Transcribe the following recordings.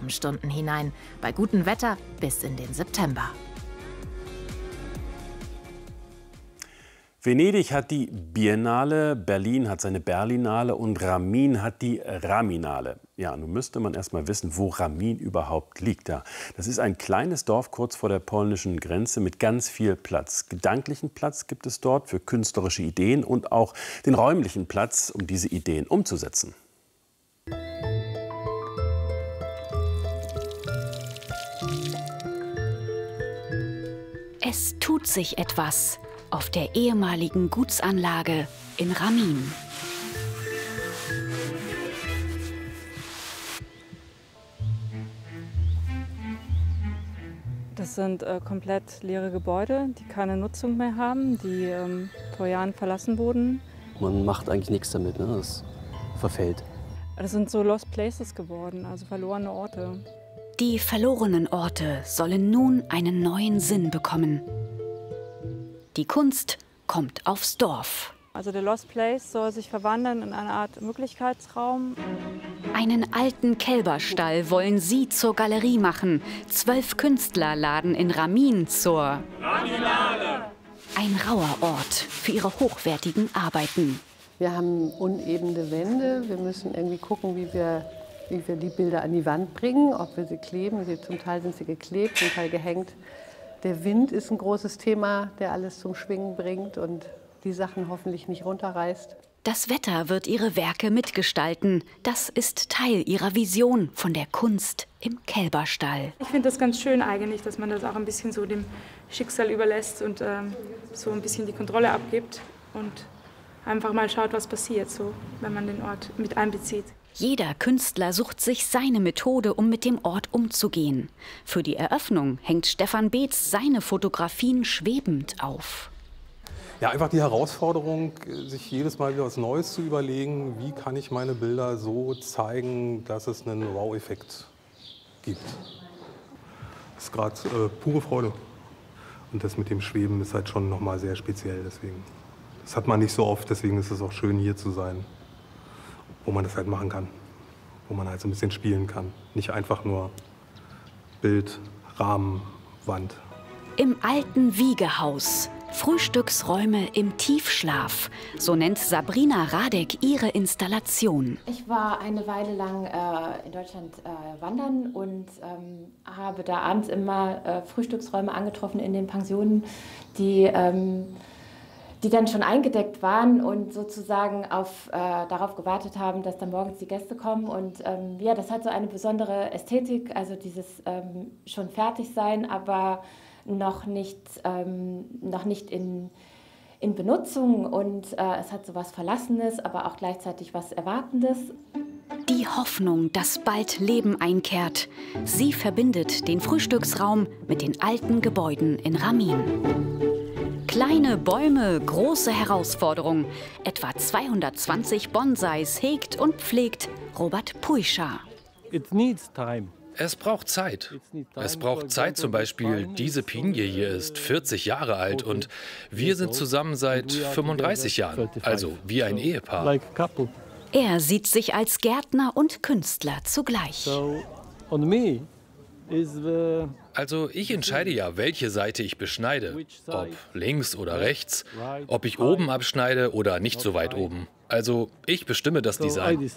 Abendstunden hinein. Bei gutem Wetter bis in den September. Venedig hat die Biennale, Berlin hat seine Berlinale und Ramin hat die Raminale. Ja, nun müsste man erst mal wissen, wo Ramin überhaupt liegt. Ja, das ist ein kleines Dorf kurz vor der polnischen Grenze mit ganz viel Platz. Gedanklichen Platz gibt es dort für künstlerische Ideen und auch den räumlichen Platz, um diese Ideen umzusetzen. Es tut sich etwas auf der ehemaligen Gutsanlage in Ramin. Das sind komplett leere Gebäude, die keine Nutzung mehr haben, die vor Jahren verlassen wurden. Man macht eigentlich nichts damit, ne? Das verfällt. Das sind so Lost Places geworden, also verlorene Orte. Die verlorenen Orte sollen nun einen neuen Sinn bekommen. Die Kunst kommt aufs Dorf. Also der Lost Place soll sich verwandeln in eine Art Möglichkeitsraum. Einen alten Kälberstall wollen sie zur Galerie machen. 12 Künstler laden in Ramin zur Raminale. Ein rauer Ort für ihre hochwertigen Arbeiten. Wir haben unebene Wände. Wir müssen irgendwie gucken, wie wir die Bilder an die Wand bringen, ob wir sie kleben. Zum Teil sind sie geklebt, zum Teil gehängt. Der Wind ist ein großes Thema, der alles zum Schwingen bringt und die Sachen hoffentlich nicht runterreißt. Das Wetter wird ihre Werke mitgestalten. Das ist Teil ihrer Vision von der Kunst im Kälberstall. Ich finde das ganz schön eigentlich, dass man das auch ein bisschen so dem Schicksal überlässt und so ein bisschen die Kontrolle abgibt und einfach mal schaut, was passiert, so, wenn man den Ort mit einbezieht. Jeder Künstler sucht sich seine Methode, um mit dem Ort umzugehen. Für die Eröffnung hängt Stefan Beetz seine Fotografien schwebend auf. Ja, einfach die Herausforderung, sich jedes Mal wieder was Neues zu überlegen, wie kann ich meine Bilder so zeigen, dass es einen Wow-Effekt gibt. Das ist gerade pure Freude. Und das mit dem Schweben ist halt schon nochmal sehr speziell. Deswegen. Das hat man nicht so oft, deswegen ist es auch schön, hier zu sein, wo man das halt machen kann, wo man halt so ein bisschen spielen kann. Nicht einfach nur Bild, Rahmen, Wand. Im alten Wiegehaus, Frühstücksräume im Tiefschlaf, so nennt Sabrina Radek ihre Installation. Ich war eine Weile lang in Deutschland wandern und habe da abends immer Frühstücksräume angetroffen in den Pensionen, die dann schon eingedeckt waren und sozusagen darauf gewartet haben, dass dann morgens die Gäste kommen. Und ja, das hat so eine besondere Ästhetik, also dieses schon fertig sein, aber noch nicht in Benutzung. Und es hat so was Verlassenes, aber auch gleichzeitig was Erwartendes. Die Hoffnung, dass bald Leben einkehrt. Sie verbindet den Frühstücksraum mit den alten Gebäuden in Ramin. Kleine Bäume, große Herausforderung. Etwa 220 Bonsais hegt und pflegt Robert Puischa. Es braucht Zeit. Es braucht Zeit, zum Beispiel, diese Pinie hier ist 40 Jahre alt und wir sind zusammen seit 35 Jahren, also wie ein Ehepaar. Er sieht sich als Gärtner und Künstler zugleich. Also ich entscheide ja, welche Seite ich beschneide, ob links oder rechts, ob ich oben abschneide oder nicht so weit oben. Also ich bestimme das Design.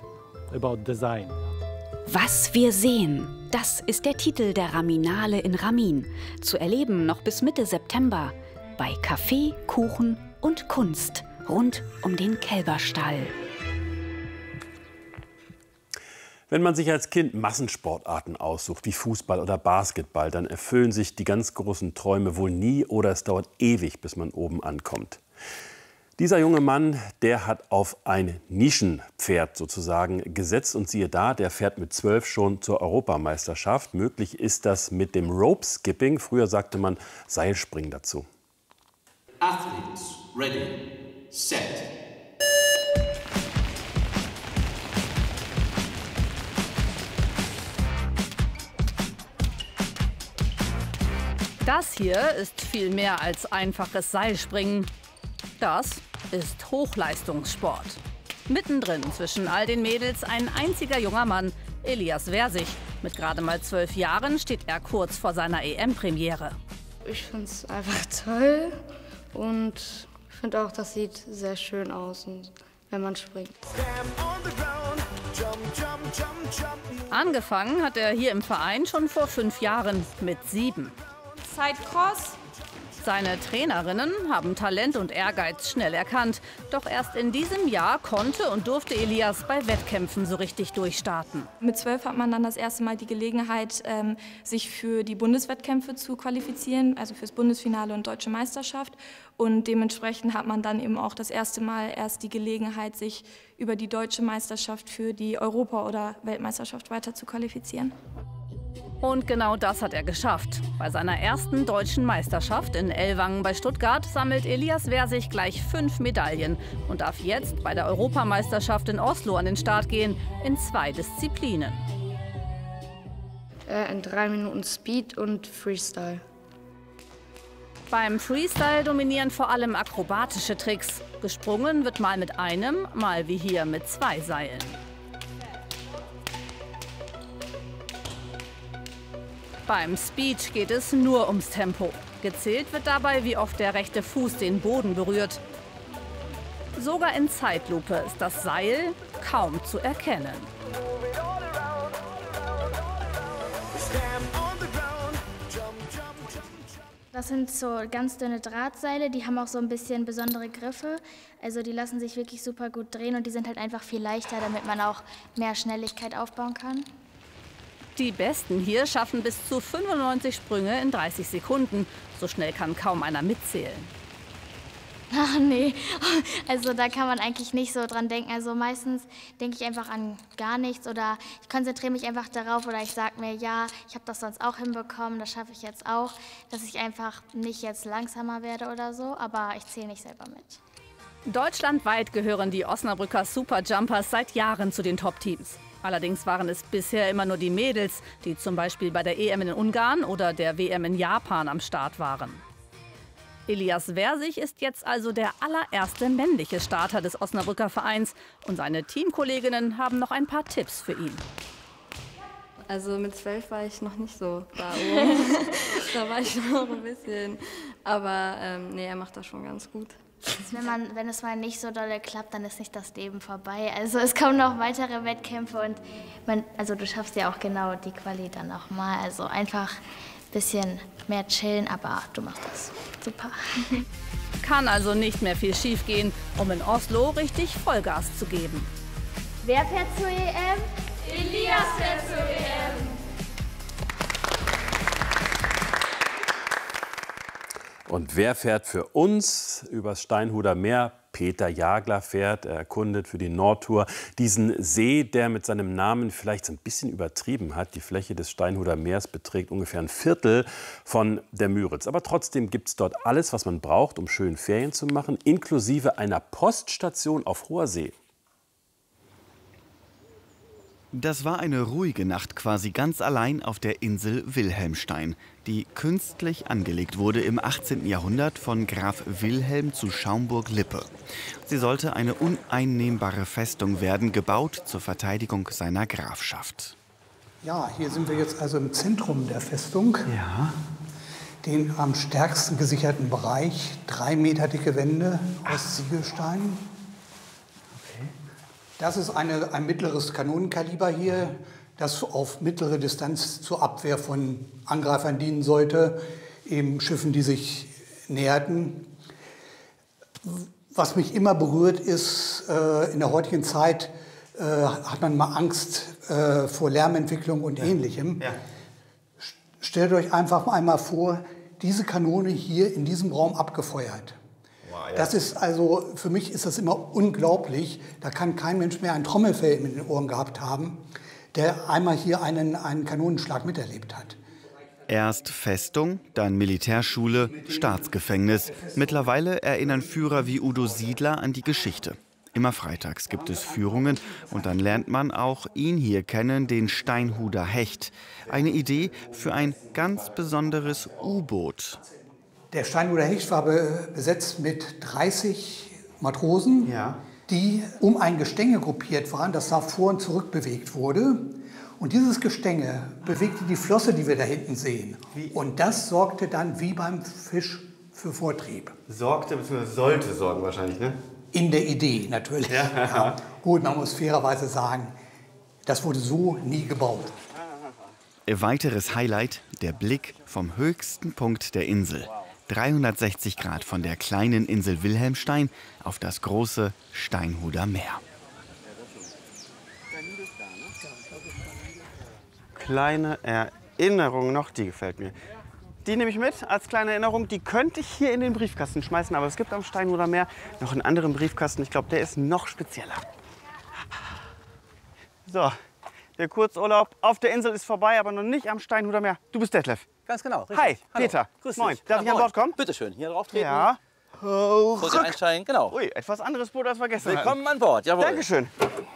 Was wir sehen, das ist der Titel der Raminale in Ramin. Zu erleben noch bis Mitte September bei Kaffee, Kuchen und Kunst rund um den Kälberstall. Wenn man sich als Kind Massensportarten aussucht, wie Fußball oder Basketball, dann erfüllen sich die ganz großen Träume wohl nie oder es dauert ewig, bis man oben ankommt. Dieser junge Mann, der hat auf ein Nischenpferd sozusagen gesetzt und siehe da, der fährt mit 12 schon zur Europameisterschaft. Möglich ist das mit dem Rope Skipping, früher sagte man Seilspringen dazu. Athletes, ready, set. Das hier ist viel mehr als einfaches Seilspringen. Das ist Hochleistungssport. Mittendrin zwischen all den Mädels ein einziger junger Mann, Elias Versich. Mit gerade mal 12 Jahren steht er kurz vor seiner EM-Premiere. Ich finde es einfach toll und ich finde auch, das sieht sehr schön aus, wenn man springt. Angefangen hat er hier im Verein schon vor 5 Jahren, mit 7. Sidecross. Seine Trainerinnen haben Talent und Ehrgeiz schnell erkannt. Doch erst in diesem Jahr konnte und durfte Elias bei Wettkämpfen so richtig durchstarten. Mit 12 hat man dann das erste Mal die Gelegenheit, sich für die Bundeswettkämpfe zu qualifizieren, also fürs Bundesfinale und Deutsche Meisterschaft. Und dementsprechend hat man dann eben auch das erste Mal erst die Gelegenheit, sich über die Deutsche Meisterschaft für die Europa- oder Weltmeisterschaft weiter zu qualifizieren. Und genau das hat er geschafft. Bei seiner ersten deutschen Meisterschaft in Ellwangen bei Stuttgart sammelt Elias Versich gleich 5 Medaillen und darf jetzt bei der Europameisterschaft in Oslo an den Start gehen, in 2 Disziplinen. In 3 Minuten Speed und Freestyle. Beim Freestyle dominieren vor allem akrobatische Tricks. Gesprungen wird mal mit einem, mal wie hier mit 2 Seilen. Beim Speed geht es nur ums Tempo. Gezählt wird dabei, wie oft der rechte Fuß den Boden berührt. Sogar in Zeitlupe ist das Seil kaum zu erkennen. Das sind so ganz dünne Drahtseile, die haben auch so ein bisschen besondere Griffe. Also die lassen sich wirklich super gut drehen und die sind halt einfach viel leichter, damit man auch mehr Schnelligkeit aufbauen kann. Die Besten hier schaffen bis zu 95 Sprünge in 30 Sekunden. So schnell kann kaum einer mitzählen. Ach nee, also da kann man eigentlich nicht so dran denken. Also meistens denke ich einfach an gar nichts oder ich konzentriere mich einfach darauf oder ich sage mir, ja, ich habe das sonst auch hinbekommen, das schaffe ich jetzt auch, dass ich einfach nicht jetzt langsamer werde oder so, aber ich zähle nicht selber mit. Deutschlandweit gehören die Osnabrücker Superjumpers seit Jahren zu den Top-Teams. Allerdings waren es bisher immer nur die Mädels, die zum Beispiel bei der EM in Ungarn oder der WM in Japan am Start waren. Elias Versich ist jetzt also der allererste männliche Starter des Osnabrücker Vereins und seine Teamkolleginnen haben noch ein paar Tipps für ihn. Also mit 12 war ich noch nicht so da oben. Da war ich noch ein bisschen, aber nee, er macht das schon ganz gut. Wenn es mal nicht so doll klappt, dann ist nicht das Leben vorbei. Also es kommen noch weitere Wettkämpfe und also du schaffst ja auch genau die Quali dann auch mal. Also einfach ein bisschen mehr chillen, aber du machst das super. Kann also nicht mehr viel schief gehen, um in Oslo richtig Vollgas zu geben. Wer fährt zur EM? Elias fährt zur EM. Und wer fährt für uns übers Steinhuder Meer? Peter Jagler fährt, er erkundet für die Nordtour diesen See, der mit seinem Namen vielleicht so ein bisschen übertrieben hat. Die Fläche des Steinhuder Meers beträgt ungefähr ein Viertel von der Müritz. Aber trotzdem gibt es dort alles, was man braucht, um schön Ferien zu machen, inklusive einer Poststation auf hoher See. Das war eine ruhige Nacht quasi ganz allein auf der Insel Wilhelmstein, die künstlich angelegt wurde im 18. Jahrhundert von Graf Wilhelm zu Schaumburg-Lippe. Sie sollte eine uneinnehmbare Festung werden, gebaut zur Verteidigung seiner Grafschaft. Ja, hier sind wir jetzt also im Zentrum der Festung. Ja. Den am stärksten gesicherten Bereich, 3 Meter dicke Wände aus Ziegelstein. Das ist ein mittleres Kanonenkaliber hier, das auf mittlere Distanz zur Abwehr von Angreifern dienen sollte, eben Schiffen, die sich näherten. Was mich immer berührt ist, in der heutigen Zeit hat man mal Angst vor Lärmentwicklung und Ähnlichem. Ja. Stellt euch einfach einmal vor, diese Kanone hier in diesem Raum abgefeuert. Das ist also, für mich ist das immer unglaublich. Da kann kein Mensch mehr ein Trommelfell in den Ohren gehabt haben, der einmal hier einen Kanonenschlag miterlebt hat. Erst Festung, dann Militärschule, Staatsgefängnis. Mittlerweile erinnern Führer wie Udo Siedler an die Geschichte. Immer freitags gibt es Führungen und dann lernt man auch ihn hier kennen, den Steinhuder Hecht. Eine Idee für ein ganz besonderes U-Boot. Der Steinhuder Hecht war besetzt mit 30 Matrosen, die um ein Gestänge gruppiert waren, das da vor und zurück bewegt wurde. Und dieses Gestänge bewegte die Flosse, die wir da hinten sehen. Und das sorgte dann wie beim Fisch für Vortrieb. Sorgte bzw. sollte sorgen wahrscheinlich, ne? In der Idee natürlich. Ja. Ja. Gut, man muss fairerweise sagen, das wurde so nie gebaut. Ein weiteres Highlight, der Blick vom höchsten Punkt der Insel. 360 Grad von der kleinen Insel Wilhelmstein auf das große Steinhuder Meer. Kleine Erinnerung noch, die gefällt mir. Die nehme ich mit als kleine Erinnerung. Die könnte ich hier in den Briefkasten schmeißen, aber es gibt am Steinhuder Meer noch einen anderen Briefkasten. Ich glaube, der ist noch spezieller. So, der Kurzurlaub auf der Insel ist vorbei, aber noch nicht am Steinhuder Meer. Du bist Detlef. Ganz genau. Richtig. Hi, Hallo. Peter. Grüß Moin. dich. Darf ich an Bord kommen? Bitte schön. Hier drauf treten. Ja. Kurz einsteigen, genau. Ui, etwas anderes Boot als wir gestern Willkommen hatten. an Bord, jawohl. Dankeschön.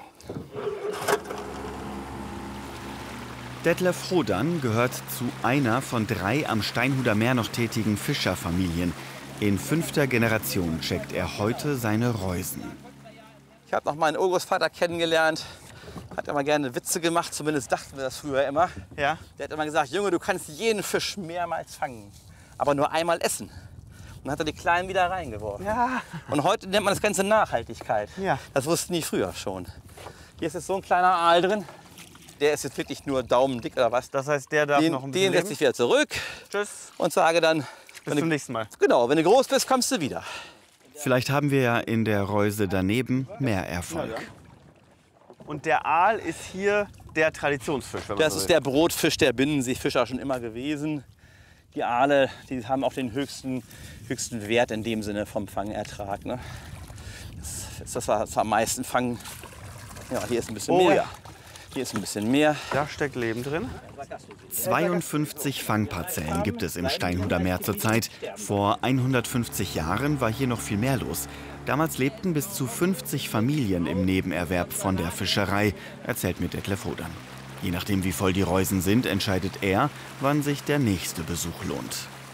Detlef Hodan gehört zu einer von 3 am Steinhuder Meer noch tätigen Fischerfamilien. In 5. Generation checkt er heute seine Reusen. Ich habe noch meinen Urgroßvater kennengelernt. Hat immer gerne Witze gemacht, zumindest dachten wir das früher immer. Ja. Der hat immer gesagt, Junge, du kannst jeden Fisch mehrmals fangen, aber nur einmal essen. Und dann hat er die Kleinen wieder reingeworfen. Ja. Und heute nennt man das Ganze Nachhaltigkeit. Ja. Das wussten die früher schon. Hier ist jetzt so ein kleiner Aal drin. Der ist jetzt wirklich nur daumendick oder was. Das heißt, der darf noch ein bisschen Den setze ich wieder zurück. Tschüss. Und sage dann, bis zum nächsten Mal. Genau, wenn du groß bist, kommst du wieder. Vielleicht haben wir ja in der Reuse daneben mehr Erfolg. Und der Aal ist hier der Traditionsfisch. Wenn man Das so ist will. der Brotfisch, der Binnenseefischer schon immer gewesen. Die Aale, die haben auch den höchsten Wert in dem Sinne vom Fangertrag. Ne? Das ist das, was wir am meisten fangen. Ja, hier ist ein bisschen mehr. Ja. Hier ist ein bisschen mehr. Da steckt Leben drin. 52 Fangparzellen gibt es im Steinhuder Meer zurzeit. Vor 150 Jahren war hier noch viel mehr los. Damals lebten bis zu 50 Familien im Nebenerwerb von der Fischerei, erzählt mir Detlef Hodan. Je nachdem, wie voll die Reusen sind, entscheidet er, wann sich der nächste Besuch lohnt.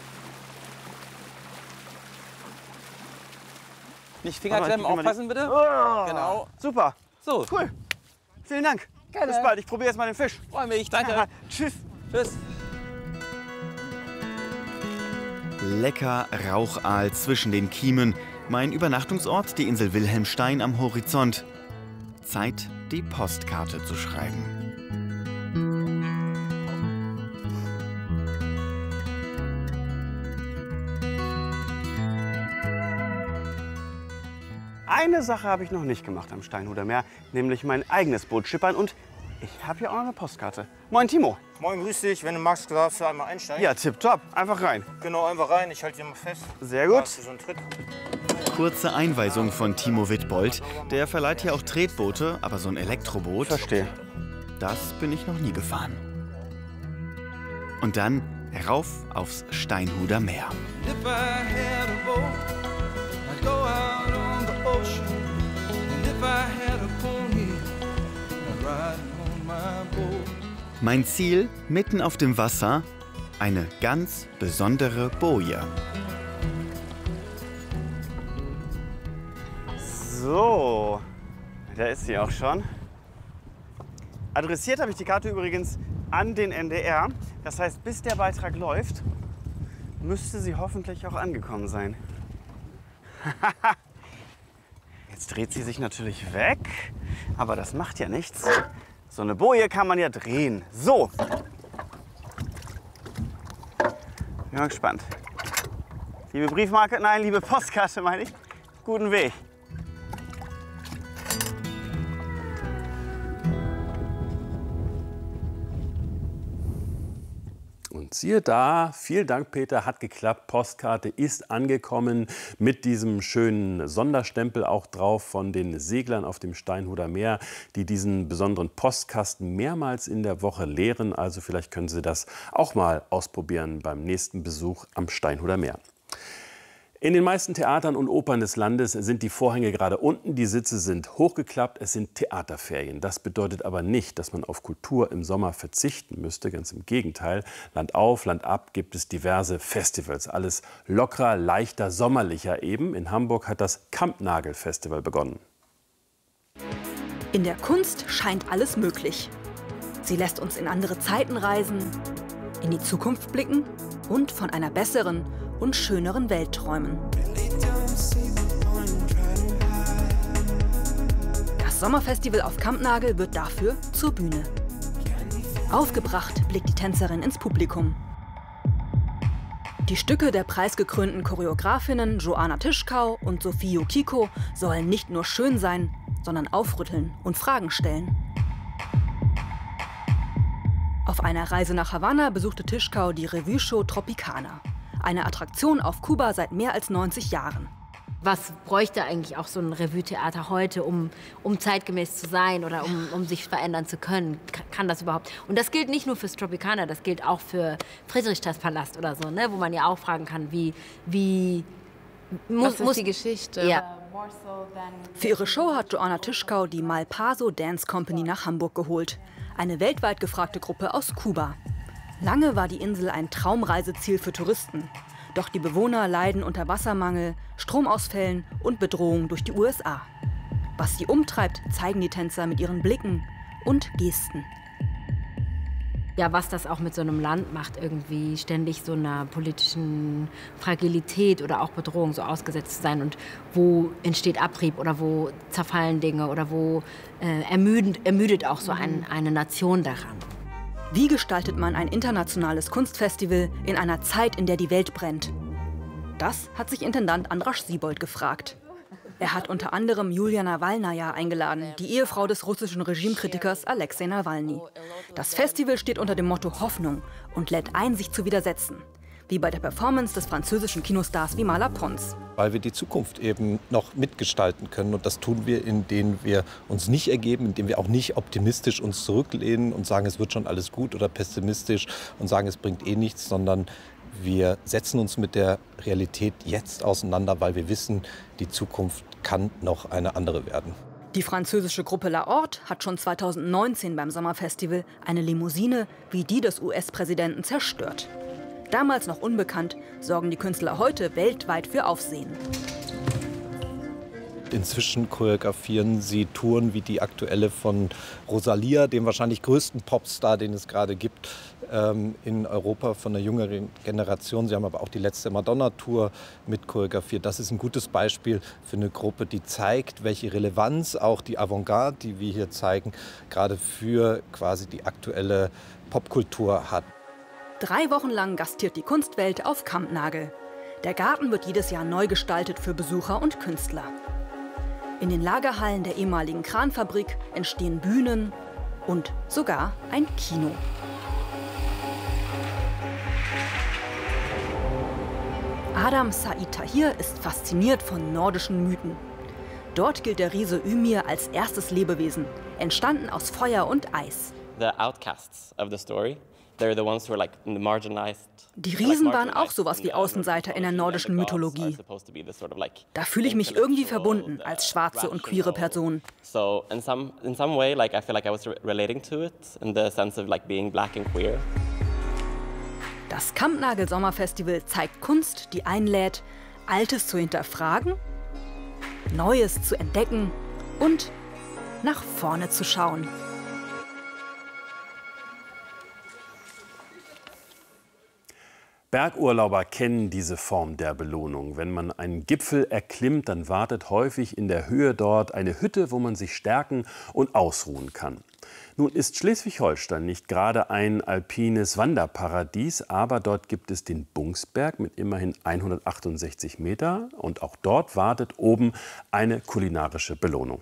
Nicht Fingerklemmen, aufpassen bitte. Oh, Genau. Super. So. Cool. Vielen Dank. Gerne. Bis bald. Ich probiere jetzt mal den Fisch. Freue mich. Danke. Tschüss. Tschüss. Lecker Rauchaal zwischen den Kiemen. Mein Übernachtungsort, die Insel Wilhelmstein am Horizont. Zeit, die Postkarte zu schreiben. Eine Sache habe ich noch nicht gemacht am Steinhuder Meer, nämlich mein eigenes Boot schippern. Und ich habe hier auch noch eine Postkarte. Moin, Timo. Moin, grüß dich. Wenn du magst, darfst du einmal einsteigen. Ja, tipptopp. Einfach rein. Genau, einfach rein. Ich halte hier mal fest. Sehr gut. So einen Tritt. Kurze Einweisung von Timo Wittbold. Der verleiht hier auch Tretboote, aber so ein Elektroboot. Verstehe. Das bin ich noch nie gefahren. Und dann rauf aufs Steinhuder Meer. Mein Ziel, mitten auf dem Wasser, eine ganz besondere Boje. So, da ist sie auch schon. Adressiert habe ich die Karte übrigens an den NDR. Das heißt, bis der Beitrag läuft, müsste sie hoffentlich auch angekommen sein. Jetzt dreht sie sich natürlich weg, aber das macht ja nichts. So eine Boje kann man ja drehen. So. Bin mal gespannt. Liebe Briefmarke, nein, liebe Postkarte meine ich. Guten Weg. Und siehe da, vielen Dank, Peter, hat geklappt. Postkarte ist angekommen mit diesem schönen Sonderstempel auch drauf von den Seglern auf dem Steinhuder Meer, die diesen besonderen Postkasten mehrmals in der Woche leeren. Also vielleicht können Sie das auch mal ausprobieren beim nächsten Besuch am Steinhuder Meer. In den meisten Theatern und Opern des Landes sind die Vorhänge gerade unten, die Sitze sind hochgeklappt, es sind Theaterferien. Das bedeutet aber nicht, dass man auf Kultur im Sommer verzichten müsste, ganz im Gegenteil. Land auf, Land ab gibt es diverse Festivals, alles lockerer, leichter, sommerlicher eben. In Hamburg hat das Kampnagel-Festival begonnen. In der Kunst scheint alles möglich. Sie lässt uns in andere Zeiten reisen, in die Zukunft blicken und von einer besseren und schöneren Welt träumen. Das Sommerfestival auf Kampnagel wird dafür zur Bühne. Aufgebracht blickt die Tänzerin ins Publikum. Die Stücke der preisgekrönten Choreografinnen Joanna Tischkau und Sophie Yukiko sollen nicht nur schön sein, sondern aufrütteln und Fragen stellen. Auf einer Reise nach Havanna besuchte Tischkau die Revue-Show Tropicana, eine Attraktion auf Kuba seit mehr als 90 Jahren. Was bräuchte eigentlich auch so ein Revue-Theater heute, um zeitgemäß zu sein oder um sich verändern zu können? Kann das überhaupt? Und das gilt nicht nur fürs Tropicana, das gilt auch für Friedrichstadtpalast oder so, ne? Wo man ja auch fragen kann, was ist die Geschichte? Ja. Für ihre Show hat Joanna Tischkau die Malpaso Dance Company nach Hamburg geholt. Eine weltweit gefragte Gruppe aus Kuba. Lange war die Insel ein Traumreiseziel für Touristen. Doch die Bewohner leiden unter Wassermangel, Stromausfällen und Bedrohung durch die USA. Was sie umtreibt, zeigen die Tänzer mit ihren Blicken und Gesten. Ja, was das auch mit so einem Land macht, irgendwie ständig so einer politischen Fragilität oder auch Bedrohung so ausgesetzt zu sein. Und wo entsteht Abrieb oder wo zerfallen Dinge oder wo ermüdet auch so eine Nation daran. Wie gestaltet man ein internationales Kunstfestival in einer Zeit, in der die Welt brennt? Das hat sich Intendant Andrasch Siebold gefragt. Er hat unter anderem Julia Nawalnaja eingeladen, die Ehefrau des russischen Regimekritikers Alexei Nawalny. Das Festival steht unter dem Motto Hoffnung und lädt ein, sich zu widersetzen. Wie bei der Performance des französischen Kinostars Wimala Pons. Weil wir die Zukunft eben noch mitgestalten können. Und das tun wir, indem wir uns nicht ergeben, indem wir auch nicht optimistisch uns zurücklehnen und sagen, es wird schon alles gut, oder pessimistisch und sagen, es bringt eh nichts, sondern wir setzen uns mit der Realität jetzt auseinander, weil wir wissen, die Zukunft kann noch eine andere werden. Die französische Gruppe La Horde hat schon 2019 beim Sommerfestival eine Limousine wie die des US-Präsidenten zerstört. Damals noch unbekannt, sorgen die Künstler heute weltweit für Aufsehen. Inzwischen choreografieren sie Touren wie die aktuelle von Rosalia, dem wahrscheinlich größten Popstar, den es gerade gibt in Europa von der jüngeren Generation. Sie haben aber auch die letzte Madonna-Tour mit choreografiert. Das ist ein gutes Beispiel für eine Gruppe, die zeigt, welche Relevanz auch die Avantgarde, die wir hier zeigen, gerade für quasi die aktuelle Popkultur hat. 3 Wochen lang gastiert die Kunstwelt auf Kampnagel. Der Garten wird jedes Jahr neu gestaltet für Besucher und Künstler. In den Lagerhallen der ehemaligen Kranfabrik entstehen Bühnen und sogar ein Kino. Adam Said Tahir ist fasziniert von nordischen Mythen. Dort gilt der Riese Ymir als erstes Lebewesen, entstanden aus Feuer und Eis. The outcasts of the story. They're the ones who are like marginalized. Die Riesen waren auch sowas wie Außenseiter in der nordischen Mythologie. Da fühle ich mich irgendwie verbunden als schwarze und queere Person. So in some way, like I feel like I was relating to it in the sense of like being black and queer. Das Kampnagel Sommerfestival zeigt Kunst, die einlädt, Altes zu hinterfragen, Neues zu entdecken und nach vorne zu schauen. Bergurlauber kennen diese Form der Belohnung. Wenn man einen Gipfel erklimmt, dann wartet häufig in der Höhe dort eine Hütte, wo man sich stärken und ausruhen kann. Nun ist Schleswig-Holstein nicht gerade ein alpines Wanderparadies, aber dort gibt es den Bungsberg mit immerhin 168 Meter und auch dort wartet oben eine kulinarische Belohnung.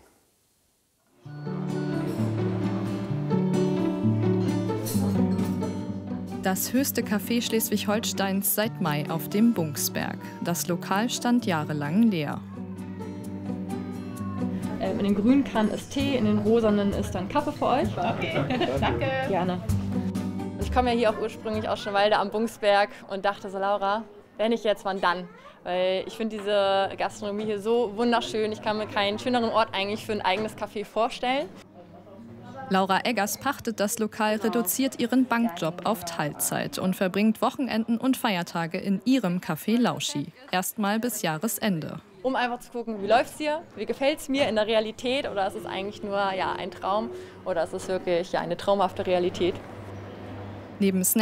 Das höchste Café Schleswig-Holsteins seit Mai auf dem Bungsberg. Das Lokal stand jahrelang leer. In den grünen Kannen ist Tee, in den rosanen ist dann Kaffee für euch. Okay, danke. Gerne. Ich komme ja hier auch ursprünglich aus Schönwalde am Bungsberg und dachte so, Laura, wenn nicht jetzt, wann dann? Weil ich finde diese Gastronomie hier so wunderschön. Ich kann mir keinen schöneren Ort eigentlich für ein eigenes Café vorstellen. Laura Eggers pachtet das Lokal, reduziert ihren Bankjob auf Teilzeit und verbringt Wochenenden und Feiertage in ihrem Café Lauschi. Erstmal bis Jahresende. um einfach zu gucken, wie läuft es hier, wie gefällt es mir in der Realität oder ist es eigentlich nur ein Traum oder ist es wirklich eine traumhafte Realität. Neben